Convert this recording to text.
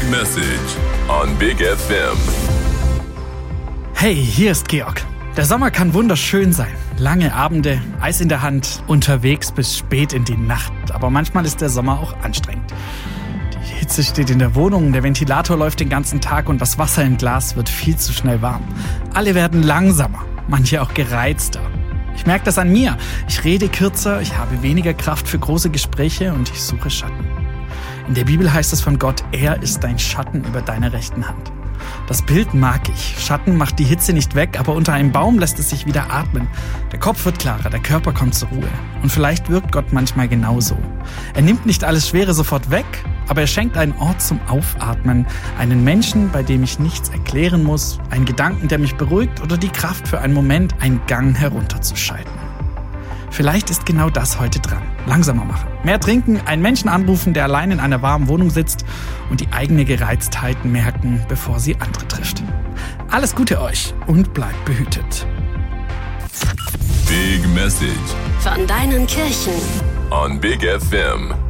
Message on Big FM. Hey, hier ist Georg. Der Sommer kann wunderschön sein. Lange Abende, Eis in der Hand, unterwegs bis spät in die Nacht. Aber manchmal ist der Sommer auch anstrengend. Die Hitze steht in der Wohnung, der Ventilator läuft den ganzen Tag und das Wasser im Glas wird viel zu schnell warm. Alle werden langsamer, manche auch gereizter. Ich merke das an mir. Ich rede kürzer, ich habe weniger Kraft für große Gespräche und ich suche Schatten. In der Bibel heißt es von Gott, er ist dein Schatten über deiner rechten Hand. Das Bild mag ich. Schatten macht die Hitze nicht weg, aber unter einem Baum lässt es sich wieder atmen. Der Kopf wird klarer, der Körper kommt zur Ruhe. Und vielleicht wirkt Gott manchmal genauso. Er nimmt nicht alles Schwere sofort weg, aber er schenkt einen Ort zum Aufatmen, einen Menschen, bei dem ich nichts erklären muss, einen Gedanken, der mich beruhigt oder die Kraft für einen Moment, einen Gang herunterzuschalten. Vielleicht ist genau das heute dran. Langsamer machen, mehr trinken, einen Menschen anrufen, der allein in einer warmen Wohnung sitzt und die eigene Gereiztheit merken, bevor sie andere trifft. Alles Gute euch und bleibt behütet. Big Message Von deinen Kirchen on Big FM.